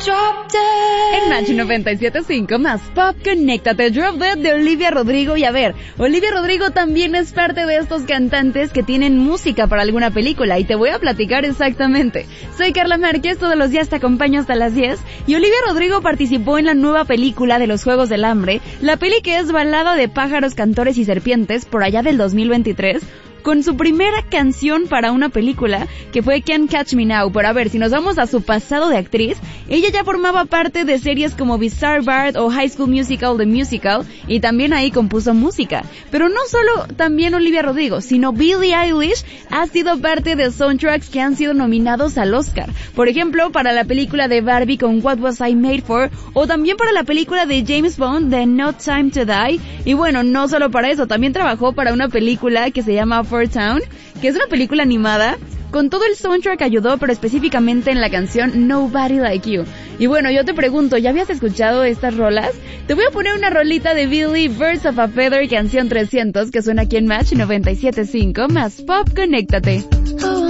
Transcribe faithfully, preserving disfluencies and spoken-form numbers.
Drop Dead. En Match noventa y siete punto cinco más Pop, conéctate. Drop Dead de Olivia Rodrigo. Y a ver, Olivia Rodrigo también es parte de estos cantantes que tienen música para alguna película, y te voy a platicar exactamente. Soy Carla Márquez, todos los días te acompaño hasta las diez, y Olivia Rodrigo participó en la nueva película de los Juegos del Hambre, la peli que es Balada de pájaros, cantores y serpientes, por allá del dos mil veintitrés, con su primera canción para una película, que fue Can't Catch Me Now. Pero a ver, si nos vamos a su pasado de actriz, ella ya formaba parte de series como Bizarre Bart o High School Musical The Musical, y también ahí compuso música. Pero no solo también Olivia Rodrigo, sino Billie Eilish ha sido parte de soundtracks que han sido nominados al Oscar. Por ejemplo, para la película de Barbie con What Was I Made For, o también para la película de James Bond de No Time to Die. Y bueno, no solo para eso, también trabajó para una película que se llama Town, que es una película animada. Con todo el soundtrack ayudó, pero específicamente en la canción Nobody Like You. Y bueno, yo te pregunto, ¿ya habías escuchado estas rolas? Te voy a poner una rolita de Billy, Birds of a Feather, canción trescientos, que suena aquí en Match noventa y siete punto cinco más Pop, conéctate.